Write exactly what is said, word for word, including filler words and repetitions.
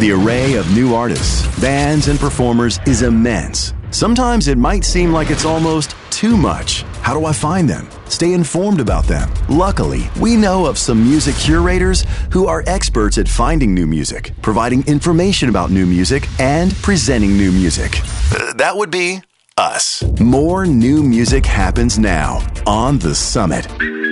The array of new artists, bands, and performers is immense. Sometimes it might seem like it's almost too much. How do I find them? Stay informed about them. Luckily, we know of some music curators who are experts at finding new music, providing information about new music, and presenting new music. Uh, that would be us. More new music happens now on The Summit.